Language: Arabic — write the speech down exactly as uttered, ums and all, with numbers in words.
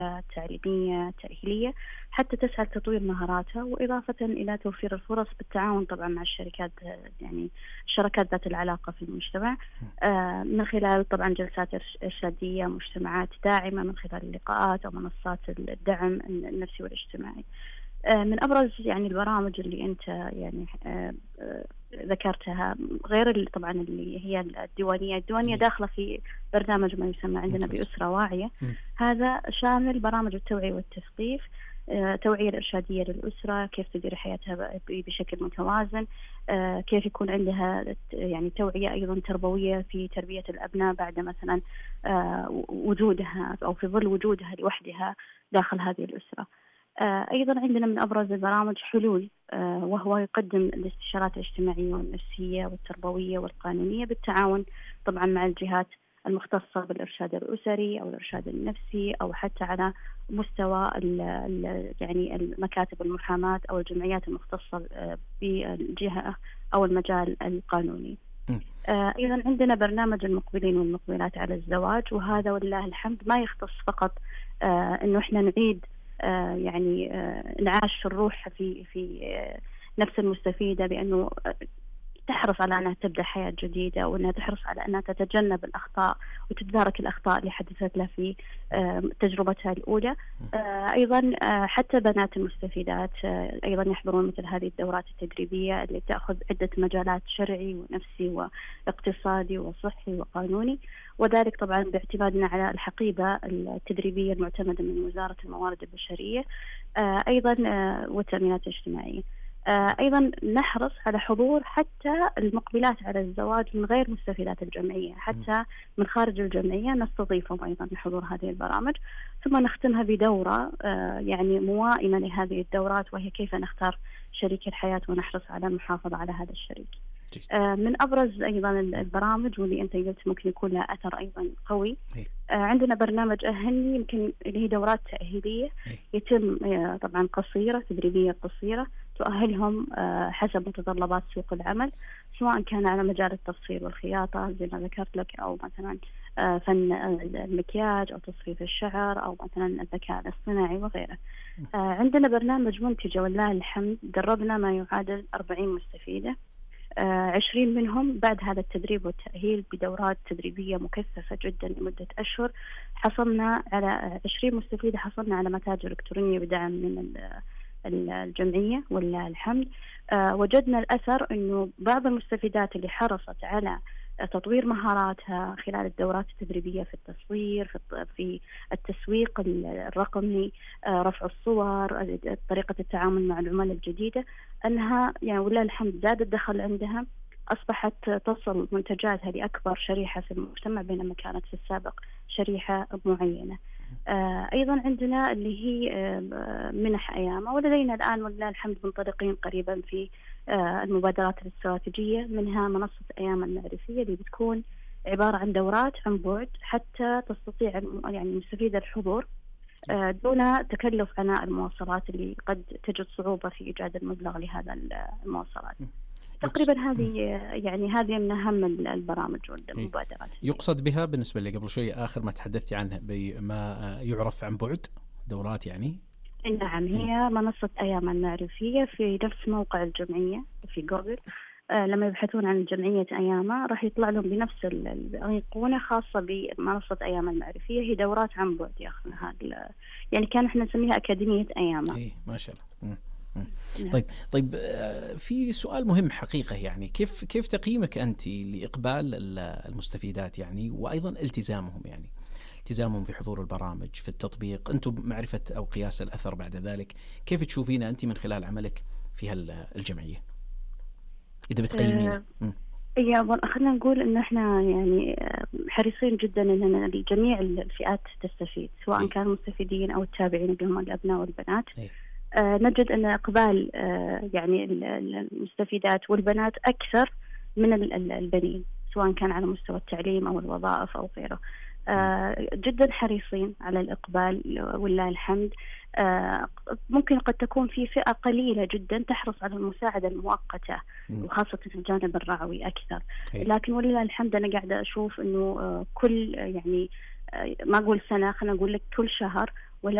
تعليمية تأهيلية حتى تسعى لتطوير مهاراتها، وإضافة إلى توفير الفرص بالتعاون طبعا مع الشركات، يعني الشركات ذات العلاقة في المجتمع، من خلال طبعا جلسات إرشادية، مجتمعات داعمة من خلال اللقاءات أو منصات الدعم النفسي والاجتماعي. من أبرز يعني البرامج اللي أنت يعني ذكرتها، غير اللي طبعا اللي هي الديوانية الديوانية داخلة في برنامج ما يسمى عندنا بأسرة واعية. هذا شامل برامج التوعية والتثقيف، توعية الإرشادية للأسرة، كيف تدير حياتها بشكل متوازن، كيف يكون عندها يعني توعية أيضا تربوية في تربية الأبناء بعد مثلا وجودها أو في ظل وجودها لوحدها داخل هذه الأسرة. أيضا عندنا من أبرز البرامج حلول، وهو يقدم الاستشارات الاجتماعية والنفسية والتربوية والقانونية بالتعاون طبعا مع الجهات المختصة بالإرشاد الأسري أو الإرشاد النفسي، أو حتى على مستوى ال ال يعني المكاتب المحاماة أو الجمعيات المختصة بالجهة أو المجال القانوني. أيضا عندنا برنامج المقبلين والمقبلات على الزواج، وهذا ولله الحمد ما يختص فقط إنه إحنا نعيد آه يعني آه انعاش الروح في في آه نفس المستفيدة، بأنه تحرص على أنها تبدأ حياة جديدة، وأنها تحرص على أنها تتجنب الأخطاء وتتدارك الأخطاء اللي حدثت لها في تجربتها الأولى. أيضا حتى بنات المستفيدات أيضا يحضرون مثل هذه الدورات التدريبية اللي تأخذ عدة مجالات شرعي ونفسي واقتصادي وصحي وقانوني، وذلك طبعا باعتمادنا على الحقيبة التدريبية المعتمدة من وزارة الموارد البشرية أيضا والتأمينات الاجتماعية. أيضا نحرص على حضور حتى المقبلات على الزواج من غير مستفيدات الجمعية، حتى من خارج الجمعية نستضيفهم أيضا لحضور هذه البرامج، ثم نختمها بدورة يعني موائمة لهذه الدورات، وهي كيف نختار شريك الحياة ونحرص على المحافظة على هذا الشريك. من أبرز أيضا البرامج واللي أنت قلت ممكن يكون لها أثر أيضا قوي، عندنا برنامج أهلي يمكن اللي هي دورات تأهيلية يتم طبعا قصيرة تدريبية قصيرة تؤهلهم حسب متطلبات سوق العمل، سواء كان على مجال التفصيل والخياطة زي ما ذكرت لك، أو مثلا فن المكياج أو تصريف الشعر، أو مثلا الذكاء الاصطناعي وغيره. عندنا برنامج منتجة ولله الحمد دربنا ما يعادل أربعين مستفيدة، عشرين منهم بعد هذا التدريب والتأهيل بدورات تدريبية مكثفة جدا لمدة أشهر حصلنا على عشرين مستفيدة، حصلنا على متاجر إلكترونية بدعم من الجمعية ولله الحمد. وجدنا الأثر أنه بعض المستفيدات اللي حرصت على تطوير مهاراتها خلال الدورات التدريبية في التصوير، في التسويق الرقمي، رفع الصور، طريقة التعامل مع العملاء الجديدة، أنها يعني ولله الحمد زاد الدخل عندها، أصبحت تصل منتجاتها لأكبر شريحة في المجتمع بينما كانت في السابق شريحة معينة. أيضا عندنا اللي هي منح أيامة، ولدينا الآن ولله الحمد منطلقين قريبا في المبادرات الاستراتيجية، منها منصة أيام المعرفية اللي بتكون عبارة عن دورات عن بعد حتى تستطيع يعني المستفيد الحضور دون تكلف عناء المواصلات اللي قد تجد صعوبة في إيجاد المبلغ لهذا المواصلات. تقريبا هذه يعني هذه من أهم البرامج والمبادرات. يقصد بها بالنسبة اللي قبل شوي آخر ما تحدثتي عنه بما يعرف عن بعد دورات يعني؟ نعم، هي منصة أيام المعرفية في نفس موقع الجمعية في جوجل. آه لما يبحثون عن جمعية أيامة راح يطلع لهم بنفس الأيقونة خاصة بمنصة أيام المعرفية، هي دورات عن بعد ياخذونها، يعني كان احنا نسميها أكاديمية أيامة. إيه ما شاء الله. طيب طيب في سؤال مهم حقيقة، يعني كيف كيف تقييمك أنت لإقبال المستفيدات يعني، وأيضا التزامهم يعني التزامهم في حضور البرامج في التطبيق، أنتم معرفة أو قياس الأثر بعد ذلك، كيف تشوفين أنت من خلال عملك في الجمعية إذا بتقيمين؟ يا خلينا نقول إن إحنا يعني حريصين جدا إن جميع الفئات تستفيد، سواء كانوا مستفيدين أو التابعين اللي هم الأبناء والبنات. أي. آه نجد أن إقبال آه يعني المستفيدات والبنات أكثر من البنين، سواء كان على مستوى التعليم أو الوظائف أو غيره. آه جدا حريصين على الإقبال ولله الحمد. آه ممكن قد تكون في فئة قليلة جدا تحرص على المساعدة المؤقتة وخاصة في الجانب الرعوي أكثر، لكن ولله الحمد أنا قاعدة أشوف أنه آه كل يعني ما أقول سنة، خلينا نقول لك كل شهر